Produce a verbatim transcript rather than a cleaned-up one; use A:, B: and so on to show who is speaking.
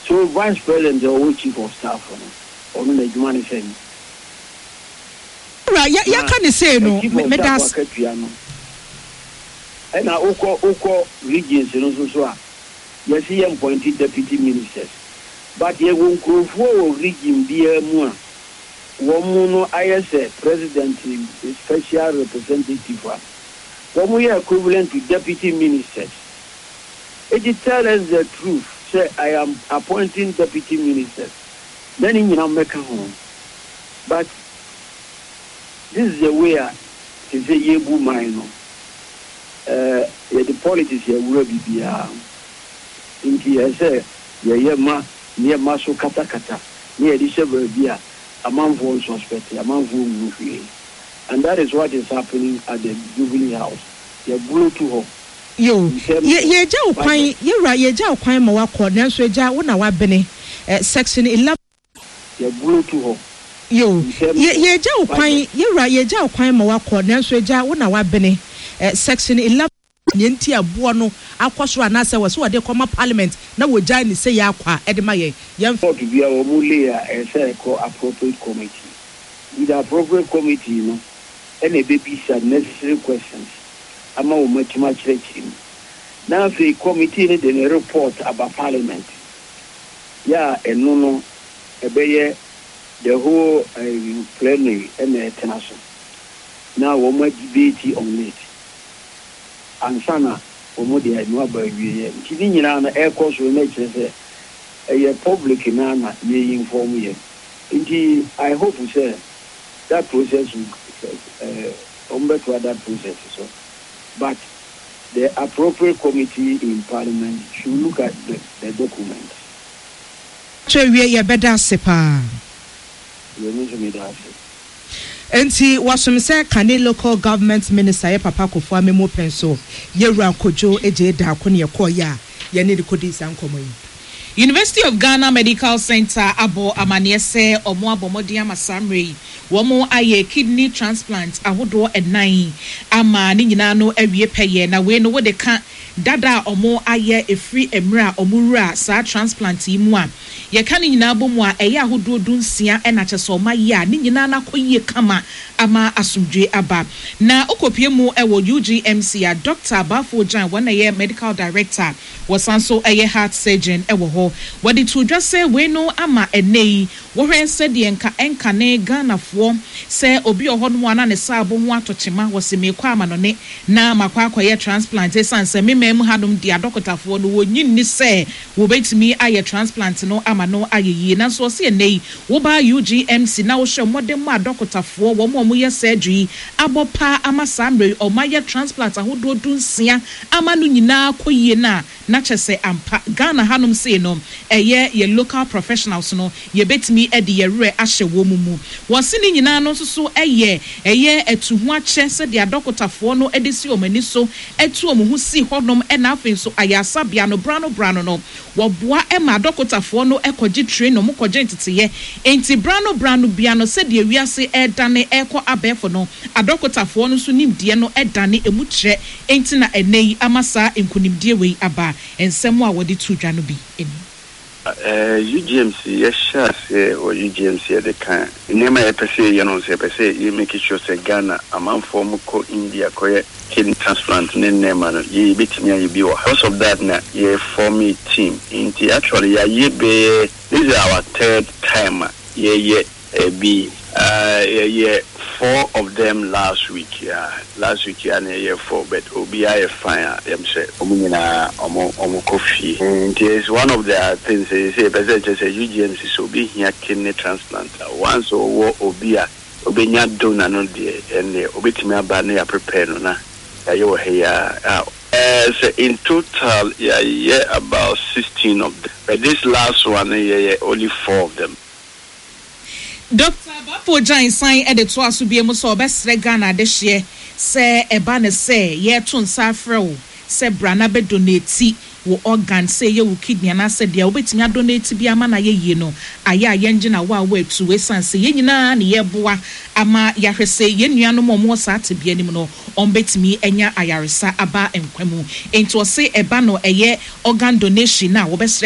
A: So vice president or chief of staff on the human thing.
B: Right, ya ya can say no. Me das.
A: And now Oko Oko regions no so so. Yes, he appointed deputy ministers. But ye won't go for region be a more. Womuno I S A president special representative. One we are equivalent to deputy ministers. It is tell us the truth. Say I am appointing deputy ministers. Then in your make home. But this is the way I say yebu mine. Uh the politics here will be bia. Inti I say ye ma near maso kata kata. Near this bia a man for suspect, a man for and that is what is happening at the Jubilee House. They blew to her.
B: Yo, ye ye ja kwan ye ra ye ja kwan ma wakọ nanso ja wo na wa bene section eleven
A: ye blew to her.
B: Yo, ye ye ja kwan ye ra ye ja kwan ma wakọ nanso ja wo na wa bene section eleven yenti abo no akọso anase wo so de koma parliament na wo ja ni say ya kwa e de ma ye ye
A: for to be our mule a say call appropriate committee. With the appropriate committee, you know, and a baby said necessary questions. I'm all much much reaching. Now the committee then a report about parliament. Yeah, and no no a bay the whole uh, plenary and the international. Now we might debate on it. And sana we might have no baby. Chini na air course will make say a public nana may inform you. Indeed, I hope we say that process will uh, um, to that process. So, but the appropriate committee in Parliament should look at the, the document.
B: So we are better sepa.
A: You need to be that.
B: Enti wasum say Kane local government minister ye papa Kofo Amemo penso ye ran kojo eje da ko ne koya ye ne de kodi san komo yi.
C: University of Ghana Medical Center abo amane se omo abomodi amasamre womo aye kidney transplant ahodo enan ama ni nyina no awie peye na we no wo de ka dada omo aye efri emra omura sa transplant yi mu a ye ka ni nyina bomu a eye ahodo dunsia e na cheso ma ye a ni nyina na koyie kama ama asumdwe aba na okopie mu e wo U G M C a Doctor Bafo Jan wona ye medical director wasanso eye heart surgeon e wo ho wadi to just say we no ama enei wo hwen said ye nka enka ne Ghana fo say obi oho no ana ne sabo ho atochema wose mekwa ama no ne na makwa akoye transplant esanse memem hadom dia dokotafo no wonyi ni say wo betimi aye transplant no ama no aye yi na so se enei wo ba U G M C na wo hwe modem ma dokotafo wo mo mo ye surgery abopa ama samre o ma ye transplant ahodo dunsia ama no nyina koyie na na chese ampa Ghana hanom say no eye ye local professionals no ye betimi e de ye re ahye wo mumu wose ni nyina no so eye eye etuhu ache se de adokotafo no edesi omani so etu omuhu si hodom e na afin so ayasa bia no brano brano no woboa e ma adokotafo no ekogi train no mokoje ntete enti brano brano bia no se de wiase e dane eko abefo no adokotafo no so nimde no e dane emu kire enti na enei amasa enkunimde wei aba ensem a wodi tu dwa no bi eni
D: Uh, U G M C, yes, sure, or U G M C at the can. Name I say, you know, say, you make it sure, say, Ghana, a man from India, Korea, kidney transplant, name, and ye beat me, you be house of that, now, ye form me team. Inti actually, yeah, ye be, this is our third time, yeah, yeah, be, uh, yeah, yeah, four of them last week, yeah, last week, yeah, yeah, four, but Obi I fire, I'm saying, Omina, Omo, Omo coffee. And it's one of the things they say, but just a U G M C, so be here kidney transplant. Once or Obi, Obi, not done, no, dear, and the Obitima Bania prepare, no, you were here. As in total, yeah, yeah, about sixteen of them, but this last one, yeah, yeah, only four of them.
C: Doctor Bafo Jan sign edit to asu bi emu so obesre Ghana de hye se eba ne se ye to nsa frɛ se brana be donate wo organ se ye wo kidney na se dia obetimi donate bi ama na ye yie no aye aye nge na wa wa etu we sanse ye nyina na ye boa ama ya hwese ye nuanom omo sa ate bi anim no ombetimi enya ayaresa aba enkwemu enti o se eba no eye organ donation na wo